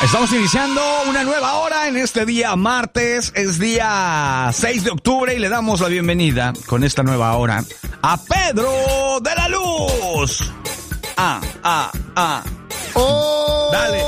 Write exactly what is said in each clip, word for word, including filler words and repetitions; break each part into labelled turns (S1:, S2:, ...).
S1: Estamos iniciando una nueva hora en este día martes, es día seis de octubre y le damos la bienvenida con esta nueva hora a Pedro de la Luz. Ah, ah, ah.
S2: ¡Oh!
S1: Dale.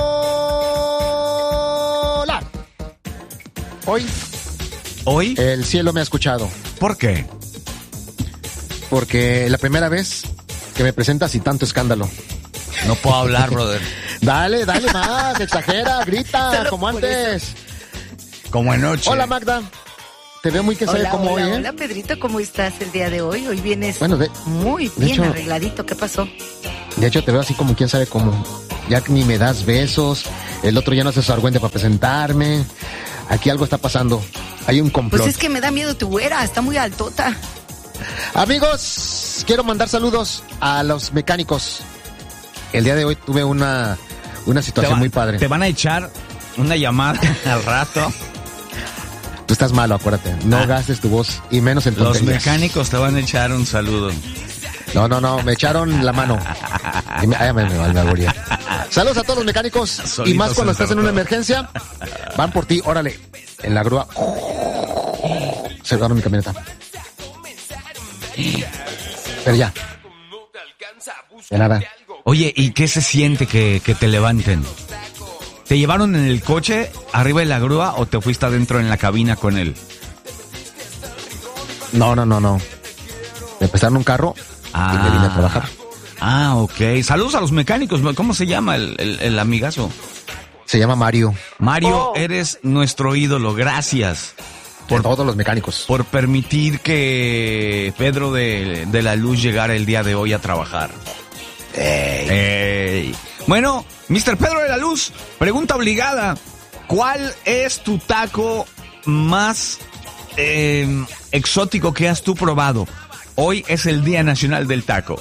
S2: Hola. Hoy,
S1: ¿Hoy?
S2: el cielo me ha escuchado.
S1: ¿Por qué?
S2: Porque la primera vez que me presentas y tanto escándalo.
S1: No puedo hablar, brother.
S2: Dale, dale más, exagera, grita,
S3: Solo
S2: como
S3: por
S2: antes.
S1: Como anoche.
S2: Hola, Magda. Te veo muy que sabe
S3: Hola,
S2: como
S3: hola,
S2: hoy, ¿eh?
S3: hola, Pedrito, ¿cómo estás el día de hoy? Hoy vienes
S2: Bueno, de-
S3: muy
S2: de
S3: bien
S2: hecho-
S3: arregladito. ¿Qué pasó?
S2: De hecho, te veo así como quién sabe cómo. Ya ni me das besos. El otro ya no hace su argüente para presentarme. Aquí algo está pasando. Hay un complot.
S3: Pues es que me da miedo tu güera, está muy altota.
S2: Amigos, quiero mandar saludos a los mecánicos. El día de hoy tuve una, una
S1: Te
S2: situación
S1: va-
S2: muy padre.
S1: Te van a echar una llamada al rato.
S2: Tú estás malo, acuérdate. No
S1: Ah.
S2: gastes tu voz y menos en
S1: Los
S2: tonterías.
S1: mecánicos te van a echar un saludo.
S2: No, no, no, me echaron la mano. Y me, ay, me, me, me aburrí. Saludos a todos los mecánicos.
S1: Solitos
S2: Y más cuando
S1: se
S2: estás en una
S1: ensartó.
S2: emergencia. Van por ti, órale. En la grúa. Se llevaron mi camioneta. Pero ya. De nada.
S1: Oye, ¿y qué se siente que, que te levanten? ¿Te llevaron en el coche arriba de la grúa o te fuiste adentro en la cabina con él?
S2: No, no, no, no. Me prestaron un carro y me vine a trabajar.
S1: Ah, ok. Saludos a los mecánicos. ¿Cómo se llama el, el, el amigazo?
S2: Se llama Mario.
S1: Mario,
S3: Oh.
S1: eres nuestro ídolo. Gracias
S2: Por todos los mecánicos.
S1: por permitir que Pedro de, de la Luz llegara el día de hoy a trabajar. Ey. Bueno, mister Pedro de la Luz, pregunta obligada. ¿Cuál es tu taco más eh, exótico que has tú probado? Hoy es el Día Nacional del Taco.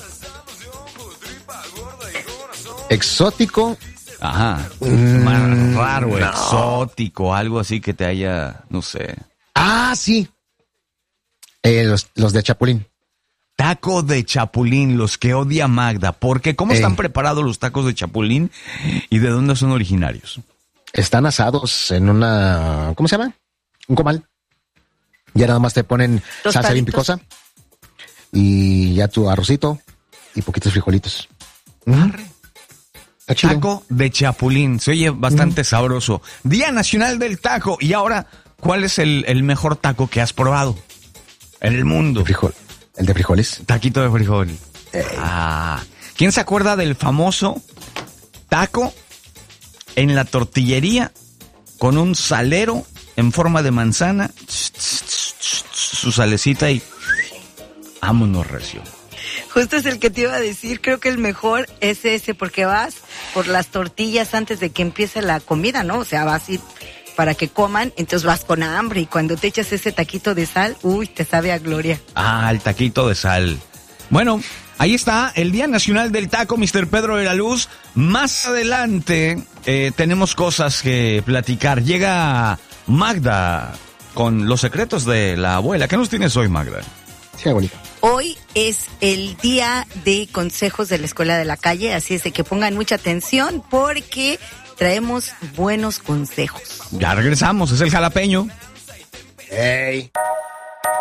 S2: Exótico.
S1: Ajá.
S2: Mm,
S1: Más raro,
S2: no.
S1: exótico, algo así que te haya, no sé.
S2: Ah, sí. Eh, los, los de Chapulín.
S1: Taco de chapulín, los que odia Magda. ¿Por qué? ¿Cómo
S2: Ey.
S1: están preparados los tacos de chapulín y de dónde son originarios?
S2: Están asados en una... ¿Cómo se llama? Un comal. Ya nada más te ponen salsa bien
S3: Tostaditos.
S2: picosa. Y ya tu arrocito y poquitos frijolitos. Mm. Está chido.
S1: Taco de chapulín, se oye bastante sabroso. Día Nacional del Taco. Y ahora, ¿cuál es el, el mejor taco que has probado en el mundo?
S2: De frijol. El de frijoles.
S1: Taquito de frijol. Ah, ¿quién se acuerda del famoso taco en la tortillería con un salero en forma de manzana? Su salecita y vámonos, recio.
S3: Justo es el que te iba a decir, creo que el mejor es ese, porque vas por las tortillas antes de que empiece la comida, ¿no? O sea, vas a ir para que coman, entonces vas con hambre y cuando te echas ese taquito de sal, uy, te sabe a gloria.
S1: Ah, el taquito de sal. Bueno, ahí está el Día Nacional del Taco, mister Pedro de la Luz. Más adelante eh, tenemos cosas que platicar. Llega Magda con los secretos de la abuela. ¿Qué nos tienes hoy, Magda?
S2: Sí, abuelita.
S3: Hoy es el día de consejos de la Escuela de la Calle, así es de que pongan mucha atención porque traemos buenos consejos.
S1: Ya regresamos, es el jalapeño.
S2: ¡Ey!